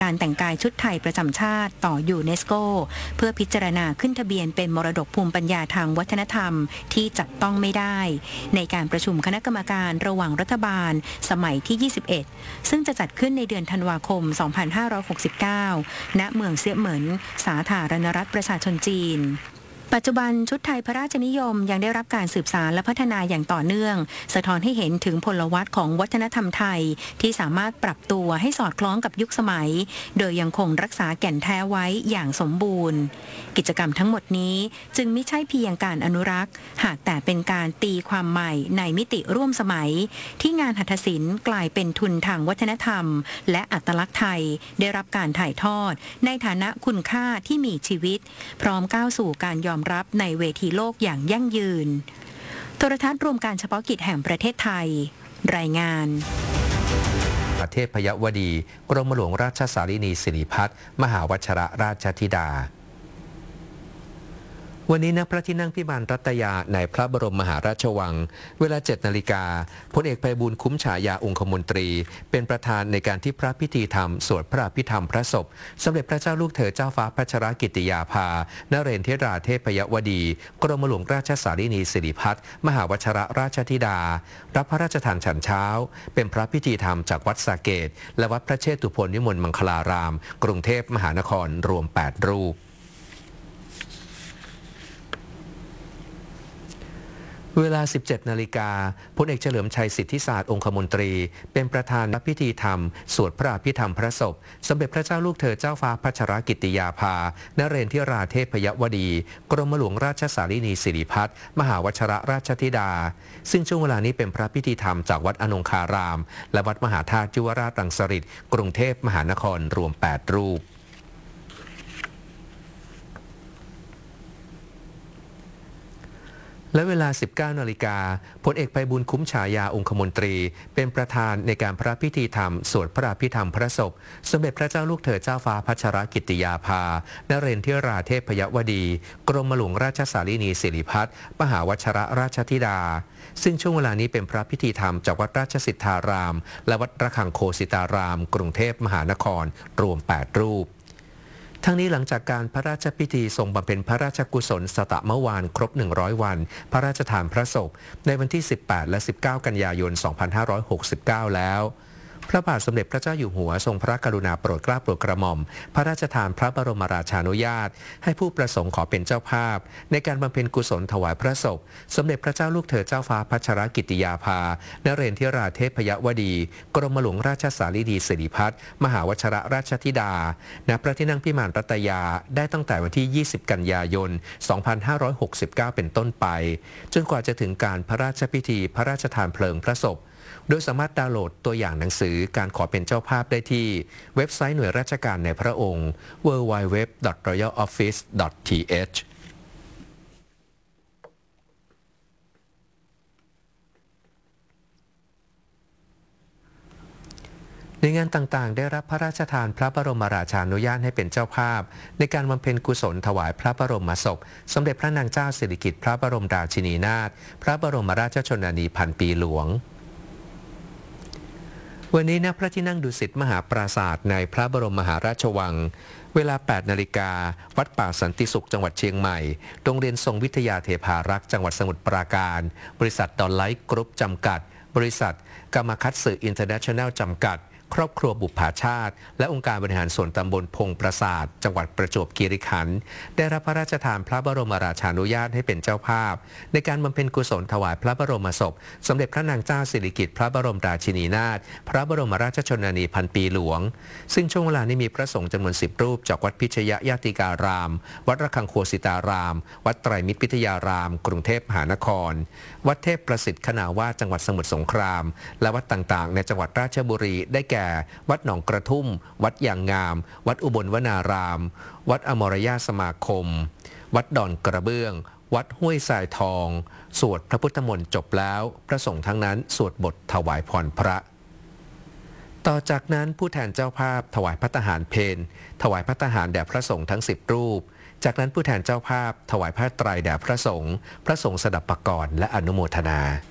การแต่งกายชุดไทยประจำชาติต่อยูเนสโกเพื่อพิจารณาขึ้นทะเบียนเป็นมรดกภูมิปัญญาทางวัฒนธรรมที่จับต้องไม่ได้ในการประชุมคณะกรรมการระหว่างรัฐบาลสมัยที่ 21 ซึ่งจะจัดขึ้นในเดือนธันวาคม 2569 ณ เมืองเซี่ยเหมินสาธารณรัฐประชาชนจีนปัจจุบันชุดไทยพระราชนิยมยังได้รับการสืบสานและพัฒนาอย่างต่อเนื่องสะท้อนให้เห็นถึงพลวัตของวัฒนธรรมไทยที่สามารถปรับตัวให้สอดคล้องกับยุคสมัยโดยยังคงรักษาแก่นแท้ไว้อย่างสมบูรณ์กิจกรรมทั้งหมดนี้จึงไม่ใช่เพียงการอนุรักษ์หากแต่เป็นการตีความใหม่ในมิติร่วมสมัยที่งานหัตถศิลป์กลายเป็นทุนทางวัฒนธรรมและอัตลักษณ์ไทยได้รับการถ่ายทอดในฐานะคุณค่าที่มีชีวิตพร้อมก้าวสู่การยอมรับในเวทีโลกอย่างยั่งยืนโทรทัศน์รวมการเฉพาะกิจแห่งประเทศไทยรายงานเทพยวดีกรมหลวงราชสารินีสิริพัฒน์มหาวชิรราชธิดาวันนี้ณพระที่นั่งพิมานรัตยาในพระบรมมหาราชวังเวลา 7 นาฬิกาพลเอกไพบูลย์คุ้มฉายาองคมนตรีเป็นประธานในการที่พระพิธีธรรมสวดพระอภิธรรมพระศพสมเด็จพระเจ้าลูกเธอเจ้าฟ้าพัชรกิติยาภานเรนทราเทพยวดีกรมหลวงราชสารินีสิริพัฒน์มหาวชิรราชธิดารับพระราชทานฉันเช้าเป็นพระพิธีธรรมจากวัดสาเกตและวัดพระเชตุพนวิมลมังคลารามกรุงเทพมหานครรวม 8 รูปเวลา 17 นาฬิกาพลเอกเฉลิมชัยสิทธิศาสตร์องคมนตรีเป็นประธานพิธีธรรมสวดพระอภิธรรมพระศพสมเด็จพระเจ้าลูกเธอเจ้าฟ้าพัชรกิติยาภานเรนทราเทพยวดีกรมหลวงราชสารินีสิริพัฒน์มหาวชิรราชธิดาซึ่งช่วงเวลานี้เป็นพระพิธีธรรมจากวัดอนงคารามและวัดมหาธาตุยุวราชรังสฤษฎ์กรุงเทพมหานครรวม 8 รูปและเวลา 19 นาฬิกาพลเอกไพบูลย์คุ้มฉายาองคมนตรีเป็นประธานในการพระพิธีธรรมสวดพระอภิธรรมพระศพสมเด็จพระเจ้าลูกเธอเจ้าฟ้าพัชรกิติยาภานเรนทราเทพยวดีกรมหลวงราชสารินีสิริพัฒน์มหาวชิรราชธิดาซึ่งช่วงเวลานี้เป็นพระพิธีธรรมจากวัดราชสิทธารามและวัดระฆังโคสิตารามกรุงเทพมหานครรวม 8 รูปทั้งนี้หลังจากการพระราชพิธีทรงบำเพ็ญพระราชกุศลสตมวานครบ 100 วันพระราชทานพระศพในวันที่ 18 และ 19 กันยายน 2569 แล้วพระบาทสมเด็จพระเจ้าอยู่หัวทรงพระกรุณาโปรดเกล้าโปรดกระหม่อมพระราชทานพระบรมราชานุญาตให้ผู้ประสงค์ขอเป็นเจ้าภาพในการบำเพ็ญกุศลถวายพระศพสมเด็จพระเจ้าลูกเธอเจ้าฟ้าพัชรกิติยาภานเรนทราเทพยวดีกรมหลวงราชสารินีสิริพัฒน์มหาวชิรราชธิดาณพระที่นั่งพิมานรัตยาได้ตั้งแต่วันที่ 20 กันยายน 2569 เป็นต้นไปจนกว่าจะถึงการพระราชพิธีพระราชทานเพลิงพระศพโดยสามารถดาวน์โหลดตัวอย่างหนังสือการขอเป็นเจ้าภาพได้ที่เว็บไซต์หน่วยราชการในพระองค์ www.royaloffice.th ในงานต่างๆได้รับพระราชทานพระบรมราชานุญาตให้เป็นเจ้าภาพในการบำเพ็ญกุศลถวายพระบรมศพสมเด็จพระนางเจ้าสิริกิติ์พระบรมราชินีนาถพระบรมราชชนนีพันปีหลวงวันนี้ณพระที่นั่งดุสิตมหาปราสาทในพระบรมมหาราชวังเวลา 8 นาฬิกาวัดป่าสันติสุขจังหวัดเชียงใหม่โรงเรียนทรงวิทยาเทพารักษ์จังหวัดสมุทรปราการบริษัทดอลไลท์กรุ๊ปจำกัดบริษัทกามาคัตสึอินเตอร์เนชั่นแนลจำกัดครอบครัวบุพชาติและองค์การบริหารส่วนตำบลพงปราสาทจังหวัดประจวบคีรีขันธ์ได้รับพระราชทานพระบรมราชานุญาตให้เป็นเจ้าภาพในการบำเพ็ญกุศลถวายพระบรมศพสมเด็จพระนางเจ้าสิริกิติ์พระบรมราชินีนาถพระบรมราชชนนีพันปีหลวงซึ่งช่วงเวลานี้มีพระสงฆ์จำนวน 10 รูปจากวัดพิชยญาติการามวัดระฆังโคสิตารามวัดไตรมิตรพิทยารามกรุงเทพมหานครวัดเทพประสิทธิ์ขณาวาสจังหวัดสมุทรสงครามและวัดต่างๆในจังหวัดราชบุรีได้แก่วัดหนองกระทุ่มวัดยางงามวัดอุบลวนารามวัดอมรยาสมาคมวัดดอนกระเบื้องวัดห้วยทรายทองสวดพระพุทธมนต์จบแล้วพระสงฆ์ทั้งนั้นสวดบทถวายพรพระต่อจากนั้นผู้แทนเจ้าภาพถวายภัตตาหารเพลถวายภัตตาหารแด่พระสงฆ์ทั้ง10 รูปจากนั้นผู้แทนเจ้าภาพถวายผ้าไตรแด่พระสงฆ์สดับปกรณ์และอนุโมทนา